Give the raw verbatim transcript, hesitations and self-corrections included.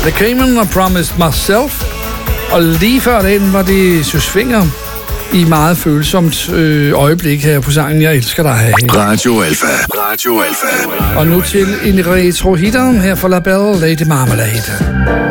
The Cayman og Promised Myself. Og lige før den var det Søs Fenger i meget følsomt øh, øjeblik her på sangen Jeg elsker dig. Radio Alpha. Radio Alpha. Og nu til en retro hitter her for La Belle Lady Marmalade.